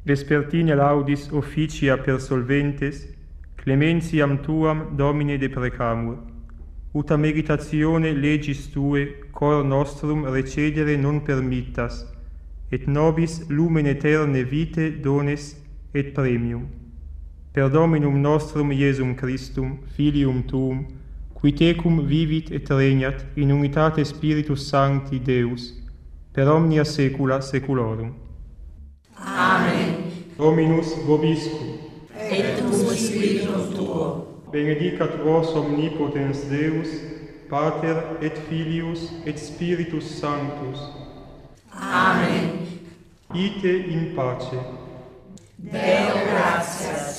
vespertine laudis officia per solventes, clementiam tuam Domine deprecamur. Ut a meditatione legis tue, cor nostrum recedere non permittas, et nobis lumen eterne vitae dones et premium. Per Dominum nostrum Iesum Christum, Filium tuum, qui tecum vivit et regnat in unitate Spiritus Sancti Deus, per omnia saecula saeculorum. Amen. Dominus vobiscum. Et cum spiritu tuo. Benedicat vos omnipotens Deus, Pater et Filius et Spiritus Sanctus. Amen. Ite in pace. Deo gratias.